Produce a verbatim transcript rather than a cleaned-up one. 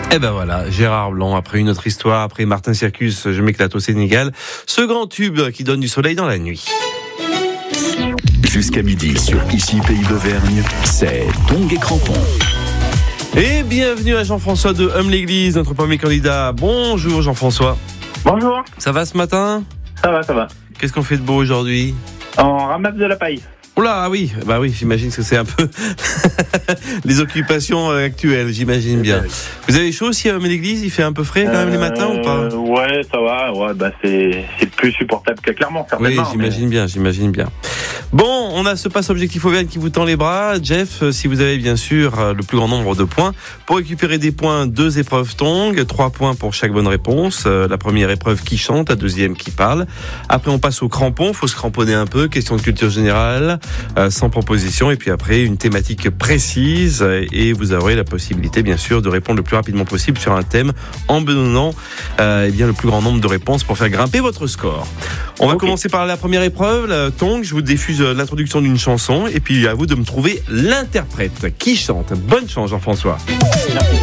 Et ben voilà, Gérard Blanc, après une autre histoire, après Martin Circus, Je m'éclate au Sénégal, ce grand tube qui donne du soleil dans la nuit. Jusqu'à midi sur Ici Pays d'Auvergne, c'est Tongs et Crampons. Et bienvenue à Jean-François de Hume-l'Église, notre premier candidat. Bonjour Jean-François. Bonjour. Ça va ce matin ? Ça va, ça va. Qu'est-ce qu'on fait de beau aujourd'hui ? On ramasse de la paille. Oula, ah oui, bah oui, j'imagine que c'est un peu les occupations actuelles, j'imagine bien. Vous avez chaud aussi à Hume-l'Église ? Il fait un peu frais quand même euh, les matins ou pas ? Ouais, ça va. Ouais, bah c'est c'est plus supportable que Clermont, certainement. Oui, j'imagine mais... bien, j'imagine bien. Bon, on a ce passe objectif Auvergne qui vous tend les bras. Jeff, si vous avez bien sûr le plus grand nombre de points, pour récupérer des points, deux épreuves Tongs, trois points pour chaque bonne réponse. La première épreuve qui chante, la deuxième qui parle. Après, on passe au crampon. Faut se cramponner un peu. Question de culture générale, euh, sans proposition. Et puis après, une thématique précise. Et vous aurez la possibilité, bien sûr, de répondre le plus rapidement possible sur un thème en me donnant euh, eh bien, le plus grand nombre de réponses pour faire grimper votre score. On va okay. commencer par la première épreuve, la Tongs. Je vous diffuse l'introduction d'une chanson et puis à vous de me trouver l'interprète qui chante. Bonne chance Jean-François.